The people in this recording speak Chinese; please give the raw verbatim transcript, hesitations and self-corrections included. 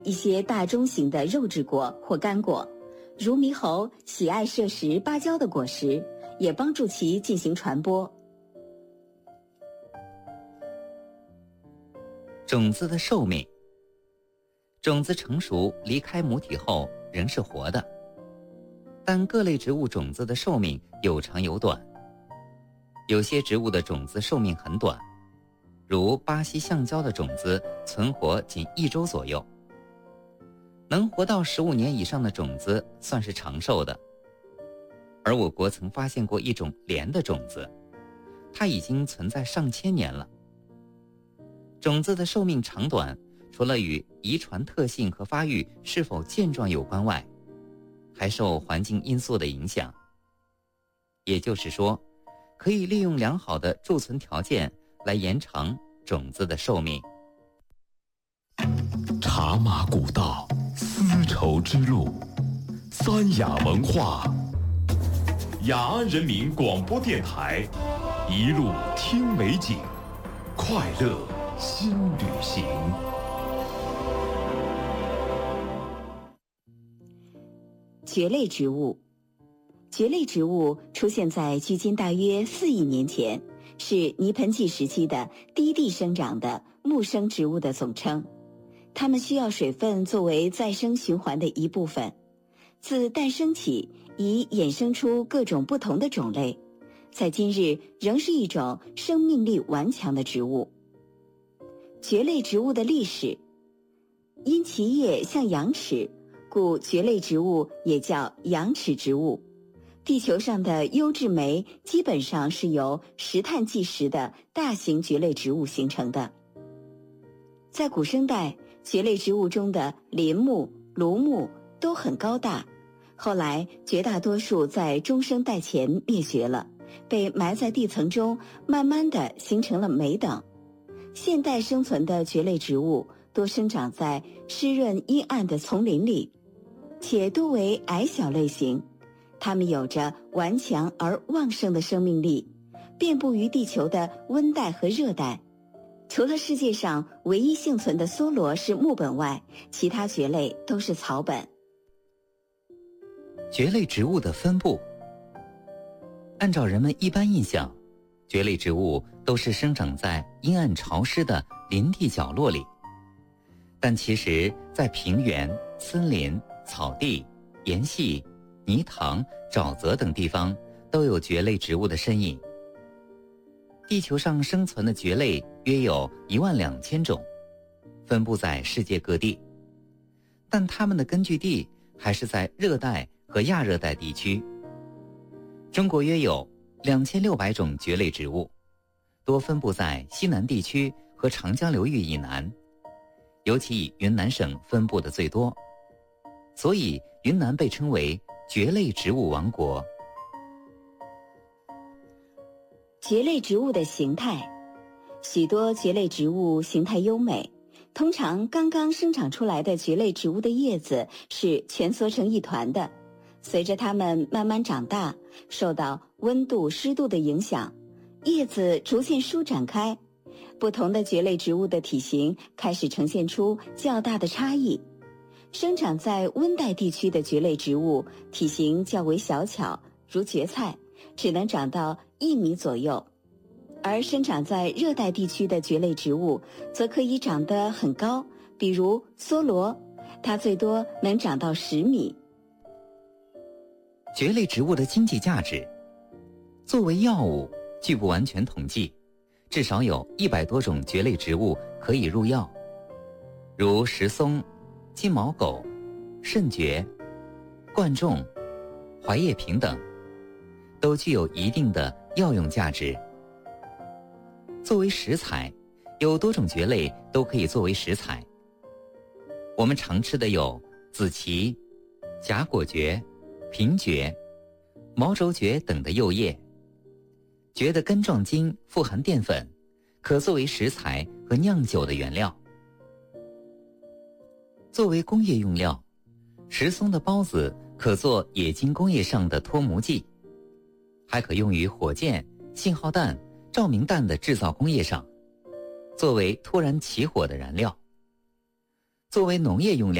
一些大中型的肉质果或干果，如猕猴喜爱摄食芭蕉的果实，也帮助其进行传播。 种子的寿命。种子成熟离开母体后仍是活的，但各类植物种子的寿命有长有短。有些植物的种子寿命很短，如巴西橡胶的种子存活仅一周左右。能活到十五年以上的种子算是长寿的。而我国曾发现过一种莲的种子，它已经存在上千年了。种子的寿命长短，除了与遗传特性和发育是否健壮有关外，还受环境因素的影响。也就是说，可以利用良好的贮存条件来延长种子的寿命。 茶马古道，丝绸之路，三雅文化，雅安人民广播电台，一路听美景，快乐新旅行。 蕨类植物。蕨类植物出现在距今大约四亿年前，是泥盆纪时期的低地生长的木生植物的总称。它们需要水分作为再生循环的一部分。自诞生起，已衍生出各种不同的种类，在今日仍是一种生命力顽强的植物。蕨类植物的历史。因其叶像羊齿，故蕨类植物也叫羊齿植物。地球上的优质酶基本上是由石炭纪时的大型蕨类植物形成的。在古生代，蕨类植物中的林木、芦木都很高大，后来绝大多数在中生代前灭绝了，被埋在地层中，慢慢地形成了梅等。现代生存的蕨类植物多生长在湿润阴暗的丛林里，且多为矮小类型。它们有着顽强而旺盛的生命力，遍布于地球的温带和热带。除了世界上唯一幸存的梭罗是木本外，其他蕨类都是草本。 蕨类植物的分布。按照人们一般印象，蕨类植物都是生长在阴暗潮湿的林地角落里，但其实在平原、森林、草地、岩隙、泥塘、沼泽等地方都有蕨类植物的身影。地球上生存的蕨类约有一万两千种，分布在世界各地，但它们的根据地还是在热带和亚热带地区。中国约有两千六百种蕨类植物，多分布在西南地区和长江流域以南，尤其以云南省分布的最多，所以云南被称为蕨类植物王国。 蕨类植物的形态。许多蕨类植物形态优美，通常刚刚生长出来的蕨类植物的叶子是蜷缩成一团的，随着它们慢慢长大，受到温度、湿度的影响，叶子逐渐舒展开，不同的蕨类植物的体型开始呈现出较大的差异。生长在温带地区的蕨类植物体型较为小巧，如蕨菜，只能长到一米左右，而生长在热带地区的蕨类植物则可以长得很高，比如梭罗，它最多能长到十米。 蕨类植物的经济价值。作为药物，据不完全统计，至少有一百多种蕨类植物可以入药，如石松、金毛狗、肾蕨、贯众、槐叶萍等，都具有一定的药用价值。作为食材，有多种蕨类都可以作为食材。我们常吃的有子萁、假果蕨、平蕨、毛轴蕨等的幼叶。蕨的根状茎富含淀粉，可作为食材和酿酒的原料。作为工业用料，石松的孢子可做冶金工业上的脱模剂，还可用于火箭、信号弹、照明弹的制造工业上，作为突然起火的燃料。 作为农业用料。